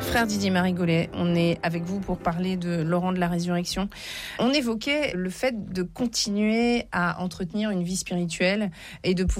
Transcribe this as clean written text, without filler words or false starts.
Frère Didier Marigolet, on est avec vous pour parler de Laurent de la Résurrection. On évoquait le fait de continuer à entretenir une vie spirituelle et de pouvoir